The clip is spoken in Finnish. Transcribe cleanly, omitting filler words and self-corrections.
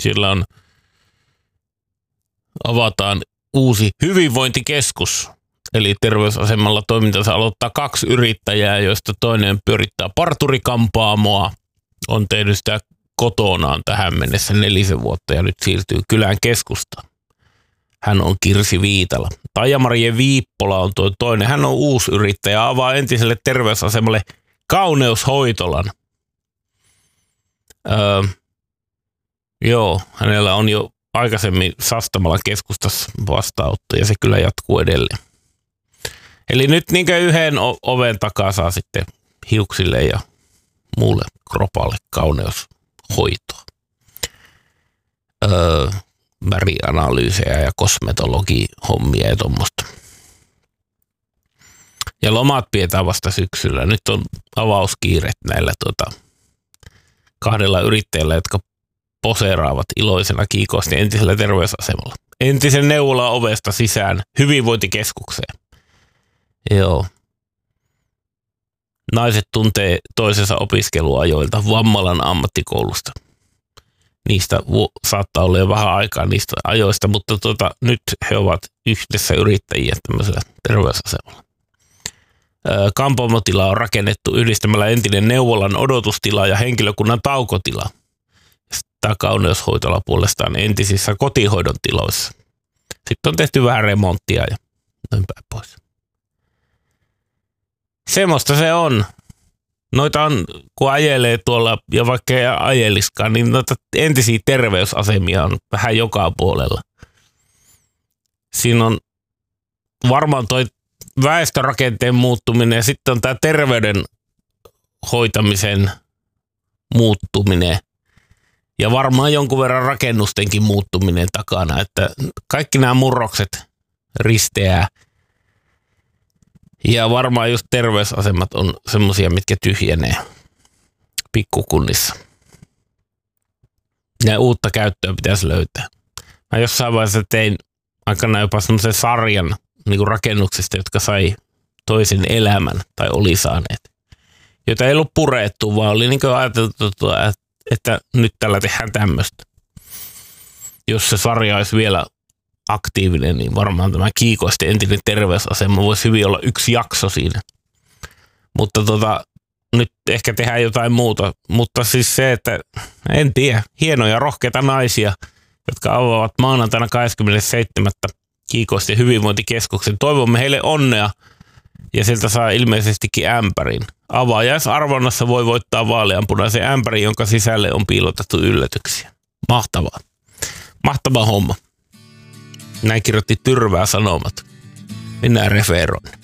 Siellä avataan uusi hyvinvointikeskus. Eli terveysasemalla toimintansa aloittaa 2 yrittäjää, joista toinen pyörittää parturikampaamoa. On tehnyt sitä kotonaan tähän mennessä 4 vuotta ja nyt siirtyy kylän keskustaan. Hän on Kirsi Viitala. Taija-Marie Viippola on tuo toinen. Hän on uusi yrittäjä, avaa entiselle terveysasemalle kauneushoitolan. Joo, hänellä on jo aikaisemmin Sastamalan keskustassa vastaanotto ja se kyllä jatkuu edelleen. Eli nyt niin kuin yhden oven takaa saa sitten hiuksille ja muulle kropalle kauneushoitoa. Värianalyysejä ja kosmetologihommia ja tuommoista. Ja lomat pidetään vasta syksyllä. Nyt on avauskiiret näillä 2 yrittäjällä, jotka poseeraavat iloisena kiikosti entisellä terveysasemalla. Entisen neuvolan ovesta sisään hyvinvointikeskukseen. Joo. Naiset tuntee toisensa opiskeluajoilta Vammalan ammattikoulusta. Niistä saattaa olla jo vähän aikaa niistä ajoista, mutta nyt he ovat yhdessä yrittäjiä tämmöisellä terveysasemalla. Kampaamotila on rakennettu yhdistämällä entinen neuvolan odotustila ja henkilökunnan taukotila. Tämä kauneushoitola puolestaan entisissä kotihoidon tiloissa. Sitten on tehty vähän remonttia ja noin päin pois. Semmoista se on. Noita on, kun ajelee tuolla, ja vaikka ei ajeliskaan, niin noita entisiä terveysasemia on vähän joka puolella. Siinä on varmaan toi väestörakenteen muuttuminen ja sitten on tämä terveyden hoitamisen muuttuminen ja varmaan jonkun verran rakennustenkin muuttuminen takana, että kaikki nämä murrokset risteää. Ja varmaan just terveysasemat on semmosia, mitkä tyhjenee pikkukunnissa. Ja uutta käyttöä pitäisi löytää. Mä jossain vaiheessa tein aikana jopa semmoisen sarjan niin kuin rakennuksista, jotka sai toisen elämän tai oli saaneet. Joita ei ollut purettu, vaan oli niin kuin ajateltu, että nyt tällä tehdään tämmöistä. Jos se sarja olisi vielä aktiivinen, niin varmaan tämä Kiikoisten entinen terveysasema voisi hyvin olla 1 jakso siinä. Mutta nyt ehkä tehdään jotain muuta. Mutta siis se, että en tiedä, hienoja rohkeita naisia, jotka avaavat maanantaina 27. Kiikoisten hyvinvointikeskuksen. Toivomme heille onnea ja sieltä saa ilmeisestikin ämpärin. Avajaisarvonnassa voi voittaa vaaleanpunaisen ämpärin, jonka sisälle on piilotettu yllätyksiä. Mahtavaa. Mahtava homma. Näin kirjoitti Tyrvää Sanomat. Mennään referoon.